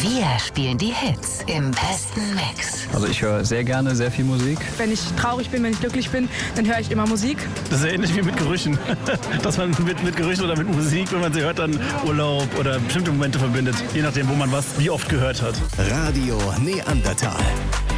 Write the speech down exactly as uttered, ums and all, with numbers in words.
Wir spielen die Hits im besten Mix. Also ich höre sehr gerne sehr viel Musik. Wenn ich traurig bin, wenn ich glücklich bin, dann höre ich immer Musik. Das ist ja ähnlich wie mit Gerüchen. Dass man mit, mit Gerüchen oder mit Musik, wenn man sie hört, dann Urlaub oder bestimmte Momente verbindet. Je nachdem, wo man was wie oft gehört hat. Radio Neandertal.